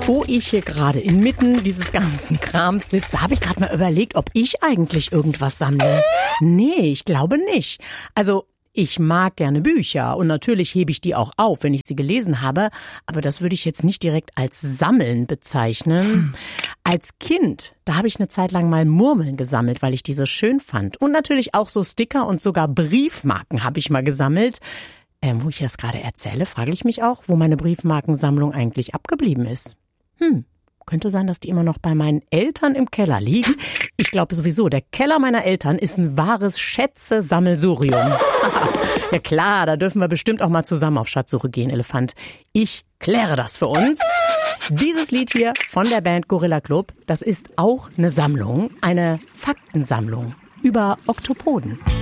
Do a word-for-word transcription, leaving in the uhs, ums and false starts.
Wo ich hier gerade inmitten dieses ganzen Krams sitze, habe ich gerade mal überlegt, ob ich eigentlich irgendwas sammle. Nee, ich glaube nicht. Also ich mag gerne Bücher und natürlich hebe ich die auch auf, wenn ich sie gelesen habe, aber das würde ich jetzt nicht direkt als Sammeln bezeichnen. Hm. Als Kind, da habe ich eine Zeit lang mal Murmeln gesammelt, weil ich die so schön fand. Und natürlich auch so Sticker und sogar Briefmarken habe ich mal gesammelt. Ähm, wo ich das gerade erzähle, frage ich mich auch, wo meine Briefmarkensammlung eigentlich abgeblieben ist. Hm, könnte sein, dass die immer noch bei meinen Eltern im Keller liegt. Ich glaube sowieso, der Keller meiner Eltern ist ein wahres Schätze-Sammelsurium. Ja klar, da dürfen wir bestimmt auch mal zusammen auf Schatzsuche gehen, Elefant. Ich kläre das für uns. Dieses Lied hier von der Band Gorilla Club, das ist auch eine Sammlung, eine Faktensammlung über Oktopoden.